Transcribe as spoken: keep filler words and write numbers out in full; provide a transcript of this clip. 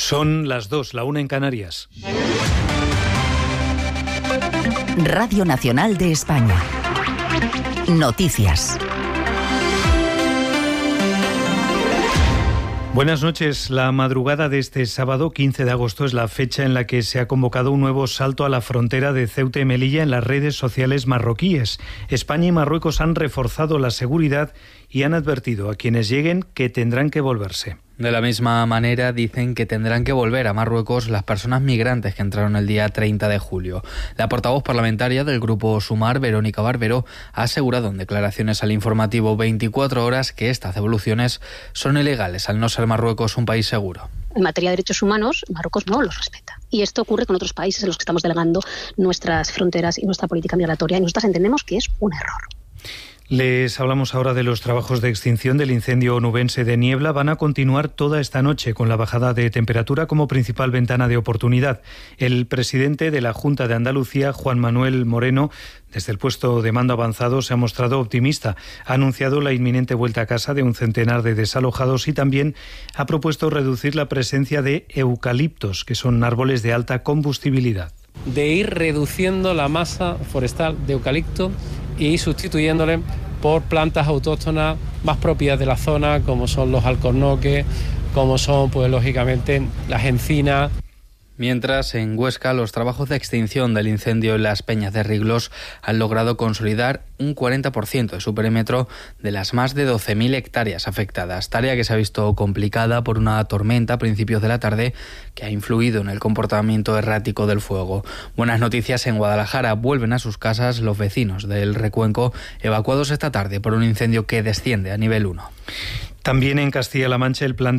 Son las dos, la una en Canarias. Radio Nacional de España. Noticias. Buenas noches. La madrugada de este sábado, quince de agosto, es la fecha en la que se ha convocado un nuevo salto a la frontera de Ceuta y Melilla en las redes sociales marroquíes. España y Marruecos han reforzado la seguridad y han advertido a quienes lleguen que tendrán que volverse. De la misma manera, dicen que tendrán que volver a Marruecos las personas migrantes que entraron el día treinta de julio. La portavoz parlamentaria del Grupo Sumar, Verónica Barbero, ha asegurado en declaraciones al informativo veinticuatro horas que estas devoluciones son ilegales al no ser Marruecos un país seguro. En materia de derechos humanos, Marruecos no los respeta. Y esto ocurre con otros países en los que estamos delegando nuestras fronteras y nuestra política migratoria, y nosotras entendemos que es un error. Les hablamos ahora de los trabajos de extinción del incendio onubense de Niebla. Van a continuar toda esta noche con la bajada de temperatura como principal ventana de oportunidad. El presidente de la Junta de Andalucía, Juan Manuel Moreno, desde el puesto de mando avanzado se ha mostrado optimista. Ha anunciado la inminente vuelta a casa de un centenar de desalojados y también ha propuesto reducir la presencia de eucaliptos, que son árboles de alta combustibilidad. De ir reduciendo la masa forestal de eucalipto y sustituyéndole por plantas autóctonas más propias de la zona, como son los alcornoques, como son, pues lógicamente, las encinas. Mientras, en Huesca, los trabajos de extinción del incendio en las Peñas de Riglos han logrado consolidar un cuarenta por ciento de su perímetro de las más de doce mil hectáreas afectadas, tarea que se ha visto complicada por una tormenta a principios de la tarde que ha influido en el comportamiento errático del fuego. Buenas noticias: en Guadalajara vuelven a sus casas los vecinos del Recuenco, evacuados esta tarde por un incendio que desciende a nivel uno. También en Castilla-La Mancha, el plan